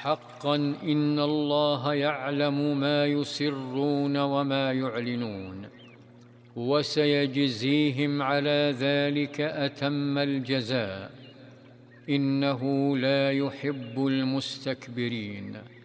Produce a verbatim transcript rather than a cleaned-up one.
حقا إن الله يعلم ما يسرون وما يعلنون، وسيجزيهم على ذلك أتم الجزاء، إنه لا يحب المستكبرين.